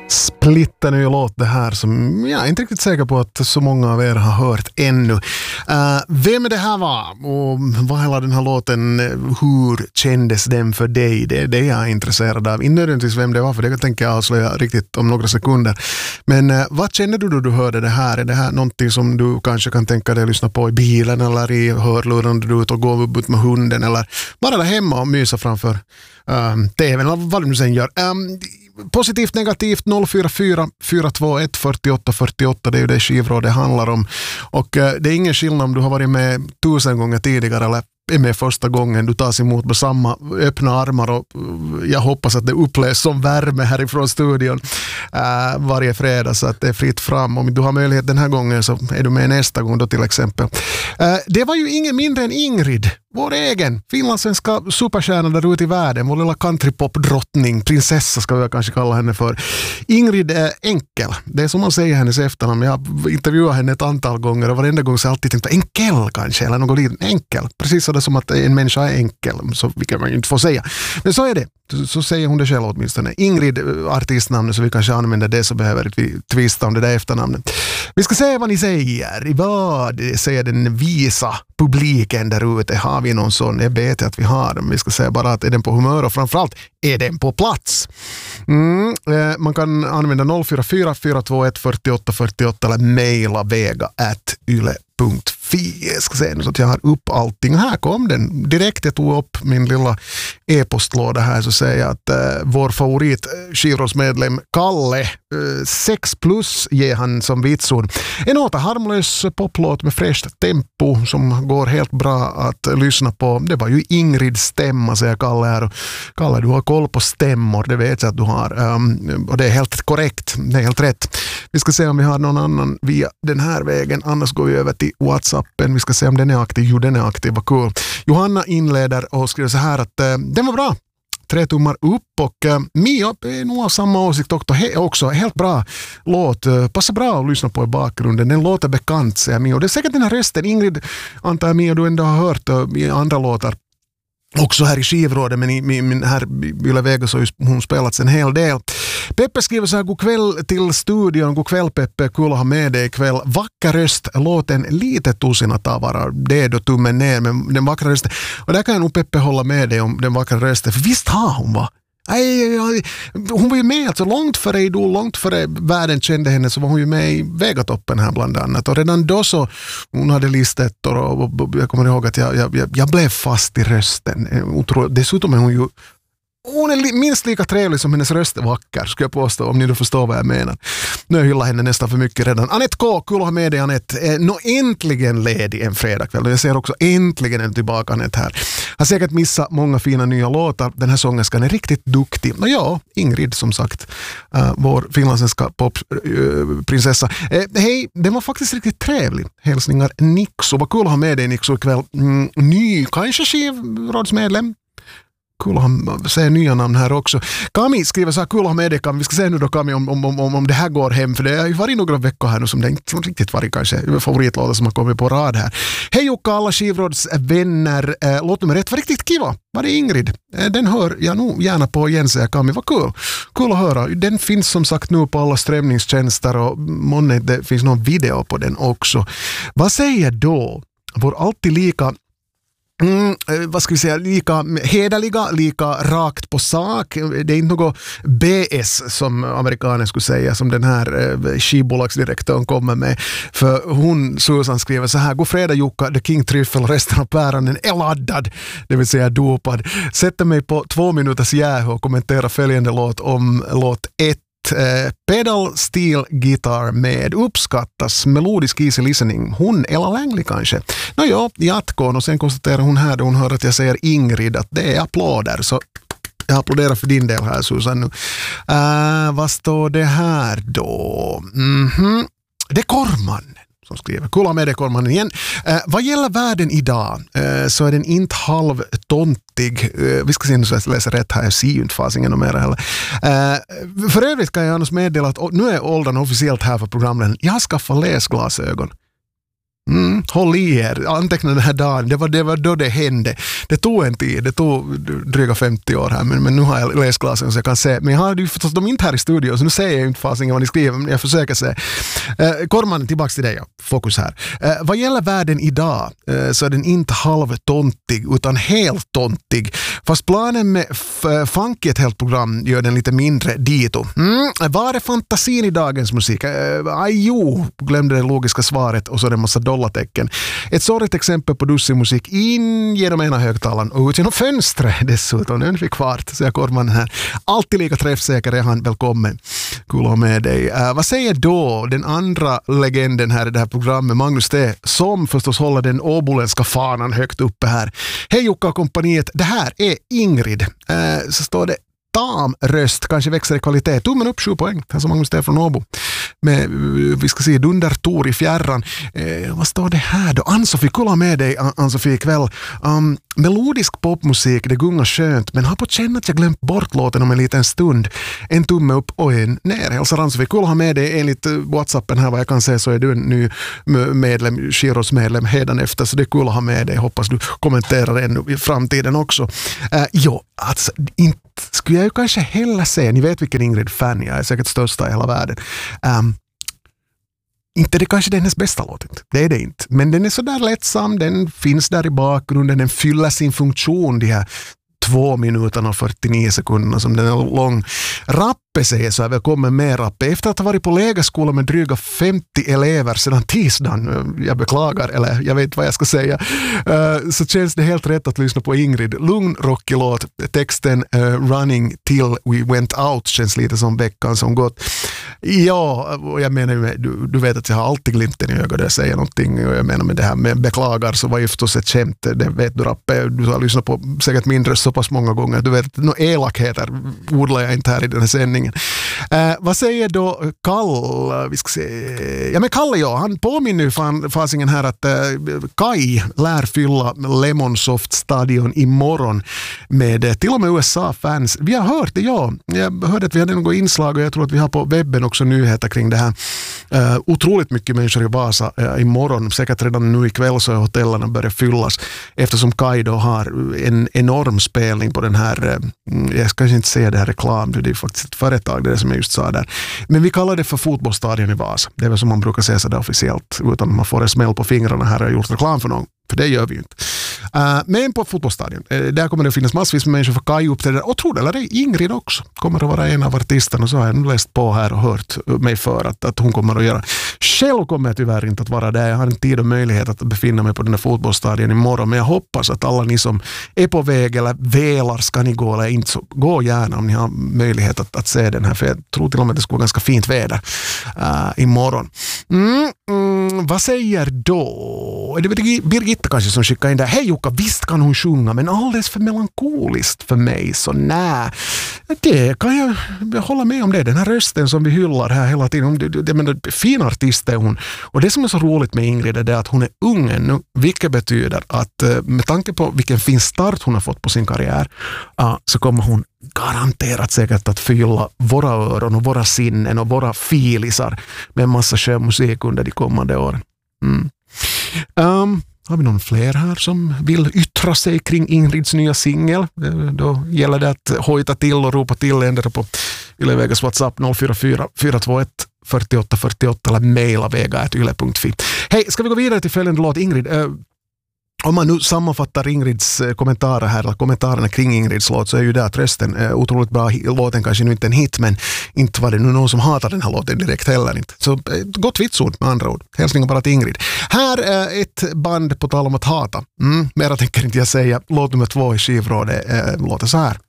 splitta ny låt det här som jag är inte riktigt säker på att så många av er har hört ännu. Vem det här var och vad hela den här låten, hur kändes den för dig? Det är det jag är intresserad av. Inte nödvändigtvis vem det var, för det tänker jag avslöja riktigt om några sekunder. Men vad kände du då du hörde det här? Är det här någonting som du kanske kan tänka dig att lyssna på i bilen eller i hörluren du ut och gå ut med hunden eller bara där hemma och mysa framför tvn eller vad du nu sen gör? Positivt, negativt, 044 421 48 48, det är ju det skivrå det handlar om. Och det är ingen skillnad om du har varit med 1000 gånger tidigare eller är med första gången. Du tas emot med samma öppna armar och jag hoppas att det upplevs som värme härifrån studion varje fredag, så att det är fritt fram. Om du har möjlighet den här gången så är du med nästa gång då till exempel. Det var ju ingen mindre än Ingrid, vår egen finlandssvenska superstjärna där ute i världen, vår lilla countrypop-drottning, prinsessa ska jag kanske kalla henne för. Ingrid Enkel, det är som man säger hennes efternamn. Jag har intervjuat henne ett antal gånger och varenda gång så har jag alltid tänkt Enkel kanske, eller något litet. Enkel, precis så det som att en människa är enkel, så vilket man ju inte får säga. Men så är det, så säger hon det själv åtminstone. Ingrid, artistnamnet, så vi kanske använder det, så behöver vi tvista om det där efternamnet. Vi ska se vad ni säger. Vad säger den visa publiken där ute? Har vi någon sån? Jag vet att vi har den. Vi ska säga bara att är den på humör och framförallt är den på plats. Man kan använda 044 421 48 48 eller mejla vega@yle.fi. Jag ska se nu så att jag har upp allting. Här kom den. Direkt jag tog upp min lilla e-postlåda här, så säger jag att vår favorit skivrådsmedlem Kalle 6+ ger han som vitsord. En återharmlös poplåt med fräscht tempo som går helt bra att lyssna på. Det var ju Ingrids stämma, säger Kalle här. Och Kalle, du har koll på stämmor, det vet jag att du har. Och det är helt korrekt, det är helt rätt. Vi ska se om vi har någon annan via den här vägen, annars går vi över till WhatsAppen. Vi ska se om den är aktiv. Jo, den är aktiv, vad cool. Johanna inleder och skriver så här att den var bra. 3 tummar upp, och Mia är nog av samma åsikt också. Helt bra låt. Passar bra att lyssna på i bakgrunden. Den låter bekant, säger Mia. Och det är säkert den här rösten. Ingrid, antar Mia, du ändå har hört i andra låtar. Också här i skivrådet, men här i Yle Vega så har hon spelats en hel del. Peppe skriver så här: god kväll till studion. God kväll Peppe, kul att ha med dig ikväll. Vacker röst, låten lite tusina tavarar. Det är då tummen ner, men den vackra rösten. Och där kan jag nog Peppe hålla med dig om den vackra rösten. För visst har hon, va? Hon var ju med alltså långt före Idol, långt före världen kände henne, så var hon ju med i Vegatoppen här bland annat. Och redan då så hon hade listettor och jag kommer ihåg att jag blev fast i rösten. Dessutom är hon är minst lika trevlig som hennes röst är vacker, ska jag påstå, om ni då förstår vad jag menar. Nu hyllar henne nästan för mycket redan. Anette K, kul att ha med dig Anette. Äntligen ledig en fredagkväll. Och jag ser också äntligen en tillbaka Anette här. Har säkert missat många fina nya låtar. Den här sångerskan är riktigt duktig. Och ja, Ingrid som sagt, vår finlandssvenska popprinsessa. Hej, den var faktiskt riktigt trevlig. Hälsningar Nixo. Vad kul att ha med dig Nixo ikväll. Ny, kanske skivrådsmedlem. Kul att säga nya namn här också. Kami skriver så här: kul att ha med dig Kami. Vi ska se nu då Kami om det här går hem, för det har ju varit några veckor här nu som det inte riktigt varit kanske favoritlåtar som har kommit på rad här. Hej Jukka, alla skivrådsvänner. Låt nummer 1 var riktigt kiva. Var det Ingrid? Den hör jag nog gärna på igen, säger Kami. Vad kul. Kul att höra. Den finns som sagt nu på alla strömningstjänster och månne det finns någon video på den också. Vad säger då vår alltid lika vad ska vi säga, lika hederliga, lika rakt på sak. Det är inte något BS som amerikaner skulle säga, som den här skivbolagsdirektören kommer med. För hon, Susan, skriver så här: god fredag Jukka, The King Tryffel och resten av päronen är laddad, det vill säga dopad. Sätter mig på 2 minuters jäh och kommenterar följande låt om låt 1. Pedal steel guitar med uppskattas, melodisk easy listening. Hon Ella Langley kanske. Nåja, jatkon, och sen konstaterar hon här då hon hör att jag säger Ingrid att det är applåder, så jag applåderar för din del här Susan nu. Vad står det här då? Det är Korman som skriver. Kolla med det Korman igen. Vad gäller världen idag så är den inte halvtontig. Vi ska se om jag läser rätt här. Jag ser ju inte fasingen och mer heller. För övrigt kan jag annars meddela att nu är åldern officiellt här för programmen. Jag har skaffat läsglasögon. Håll i er, anteckna den här dagen. Det var då det hände. Det tog en tid, det tog dryga 50 år här, men nu har jag läsglasen så jag kan se. Men jag har ju förstås de inte här i studion, så nu säger jag inte fasingen vad ni skriver, men jag försöker se. Korman, tillbaka till dig. Ja. Fokus här. Vad gäller världen idag så är den inte halvtontig utan helt tontig. Fast planen med funk i ett helt program gör den lite mindre dito. Var är fantasin i dagens musik? Jo, glömde det logiska svaret och så är det en massa dollartecken. Ett sorgligt exempel på dussinmusik in genom ena högtalaren och ut genom fönstret dessutom. Nu fick kvart, så jag Korman här. Alltid lika träffsäker är han, välkommen. Kul att ha med dig. Vad säger då den andra legenden här i det här programmet, Magnus T, som förstås håller den åboländska fanan högt uppe här. Hej Jukka och kompaniet, det här är Ingrid. Så står det röst, kanske växer i kvalitet. Tummen upp 7 poäng. Här som Magnus T från Åbo. Med, vi ska se, Dundertor i fjärran. Vad står det här då? Ann-Sofie, kolla med dig Ann-Sofie ikväll. Melodisk popmusik, det gungar skönt, men har på känna att jag glömt bort låten om en liten stund. En tumme upp och en ner. Hälsar Ann-Sofie, kolla ha med dig. Enligt Whatsappen här vad jag kan se så är du en ny medlem, Shiros medlem hädanefter, så det är kul att ha med dig. Hoppas du kommenterar ännu i framtiden också. Alltså, inte skulle jag ju kanske hellre säga, ni vet vilken Ingrid-fan jag är, säkert största i hela världen. Inte det kanske är hennes bästa låt, det är det inte. Men den är så där lättsam, den finns där i bakgrunden, den fyller sin funktion, de här 2 minuterna och 49 sekunderna som den är lång. Rappe säger så, jag vill komma med rappe. Efter att ha varit på lägerskola med dryga 50 elever sedan tisdagen, jag beklagar, eller jag vet vad jag ska säga, så känns det helt rätt att lyssna på Ingrid. Lugn, rockig låt. Texten Running Till We Went Out känns lite som veckan som gått. Ja, och jag menar, du vet att jag har alltid glimten i ögat när jag säger någonting, och jag menar med det här med beklagar så var ju förstås ett skämt, det vet du rappe, du har lyssnat på säkert mindre så pass många gånger, du vet, några elakheter odlar jag inte här i den här sändningen. Vad säger då Kalle? Vi ska se. Ja, men Kalle, ja, han påminner ju fasingen här att Kai lär fylla Lemonsoft stadion imorgon med till och med USA-fans. Vi har hört det, ja. Jag hörde att vi hade något inslag och jag tror att vi har på webben också nyheter kring det här. Otroligt mycket människor i Vasa imorgon. Säkert redan nu ikväll så är hotellerna börjar fyllas eftersom Kai då har en enorm spelning på den här, jag ska inte säga det här reklam, det är faktiskt ett företag, det är det som jag just sa där. Men vi kallar det för fotbollsstadion i Vasa. Det är väl som man brukar säga så där officiellt, utan man får en smäll på fingrarna här och gjort reklam för någon. För det gör vi ju inte. Men på fotbollsstadion, där kommer det finnas massvis med människor för Kai uppträder. Och tror det eller det, Ingrid också kommer att vara en av artisterna. Så har jag läst på här och hört mig för att hon kommer att göra. Själv kommer jag tyvärr inte att vara där. Jag har inte tid och möjlighet att befinna mig på den här fotbollsstadion imorgon. Men jag hoppas att alla ni som är på väg eller velar, ska ni gå eller inte, så gå gärna om ni har möjlighet att se den här. För jag tror till och med att det ska vara ganska fint väder imorgon. Vad säger då? Är det Birgitta kanske som skickar in där? Hej Jukka, visst kan hon sjunga, men alldeles för melankoliskt för mig, så nej. Det kan jag hålla med om det. Den här rösten som vi hyllar här hela tiden. Fin artist är hon. Och det som är så roligt med Ingrid är det att hon är ung ännu, vilket betyder att med tanke på vilken fin start hon har fått på sin karriär, så kommer hon garanterat säkert att fylla våra öron och våra sinnen och våra filisar med en massa skön musik under de kommande åren. Har vi någon fler här som vill yttra sig kring Ingrids nya singel? Då gäller det att hojta till och ropa till ändra på Yle Vegas WhatsApp 044 421 48 48 eller mejla vega@yle.fi. Hej, ska vi gå vidare till följande låt? Ingrid, om man nu sammanfattar Ingrids kommentarer här, eller kommentarerna kring Ingrids låt, så är ju det att rösten otroligt bra. Låten kanske nu inte en hit, men inte var det nu någon som hatar den här låten direkt heller inte. Så gott vitsord med andra ord. Hälsningar bara till Ingrid. Här är ett band på tal om att hata. Mera tänker inte jag säga. Låt nummer 2 i skivrådet låter så här.